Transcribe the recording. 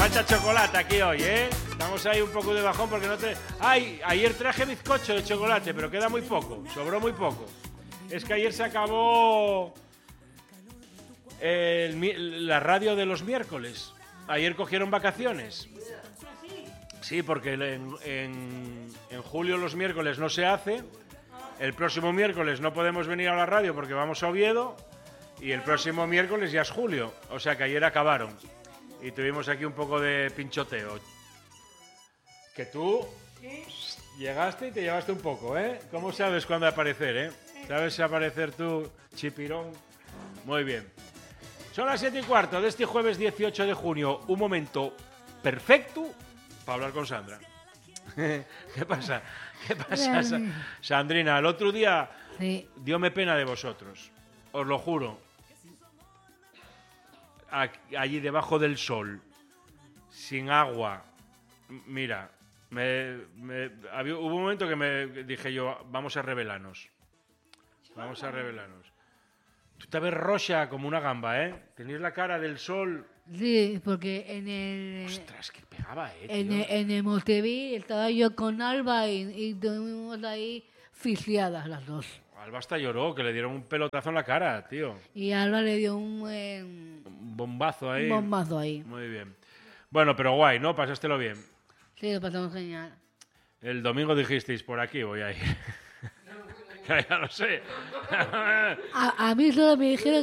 Falta chocolate aquí hoy, ¿eh? Estamos ahí un poco de bajón porque no te... ¡Ay! Ayer traje bizcocho de chocolate, pero queda muy poco. Sobró muy poco. Es que ayer se acabó la radio de los miércoles. Ayer cogieron vacaciones. Sí, porque en julio los miércoles no se hace. El próximo miércoles no podemos venir a la radio porque vamos a Oviedo. Y el próximo miércoles ya es julio. O sea que ayer acabaron. Y tuvimos aquí un poco de pinchoteo. Que tú llegaste y te llevaste un poco, ¿eh? ¿Cómo sabes cuándo aparecer, eh? ¿Sabes aparecer tú, chipirón? Muy bien. Son las 7:15 de este jueves 18 de junio. Un momento perfecto para hablar con Sandra. ¿Qué pasa? ¿Qué pasa, Sandrina? El otro día diome pena de vosotros. Os lo juro. Allí debajo del sol, sin agua. Mira, hubo un momento que me dije yo, vamos a rebelarnos. Vamos a rebelarnos. Tú te ves roja como una gamba, ¿eh? Tenéis la cara del sol. Sí, porque en el... Ostras, que pegaba, en el Montevideo estaba yo con Alba y estuvimos ahí fisiadas las dos. Alba hasta lloró, que le dieron un pelotazo en la cara, tío. Y Alba le dio un bombazo ahí. Un bombazo ahí. Muy bien. Bueno, pero guay, ¿no? Pasástelo bien. Sí, lo pasamos genial. El domingo dijisteis, por aquí voy a ir. Ya lo sé. A mí solo me dijeron